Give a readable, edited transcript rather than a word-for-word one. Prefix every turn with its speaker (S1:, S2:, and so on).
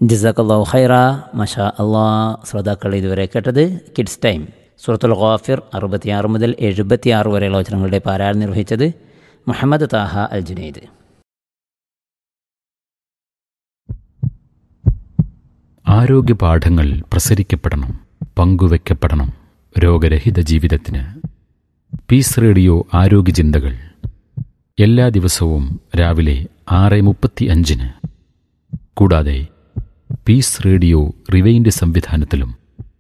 S1: ജസാക്കല്ലാഹു ഖൈറ. മഷാ അള്ളാ. ശ്രോതാക്കൾ ഇതുവരെ കേട്ടത് കിഡ്സ് ടൈം. സൂറത്തുൽ ഗാഫിർ 66 മുതൽ 76 വരെയുള്ള വചനങ്ങളുടെ പാരായണം നിർവഹിച്ചത് മുഹമ്മദ് താഹ അൽ ജുനൈദ്.
S2: ആരോഗ്യ പാഠങ്ങൾ പ്രസരിക്കപ്പെടണം, പങ്കുവെക്കപ്പെടണം രോഗരഹിത ജീവിതത്തിന്. പീസ് റേഡിയോ ആരോഗ്യ ചിന്തകൾ എല്ലാ ദിവസവും രാവിലെ 6:35. കൂടാതെ പീസ് റേഡിയോ റിവൈൻഡ് സംവിധാനത്തിലും.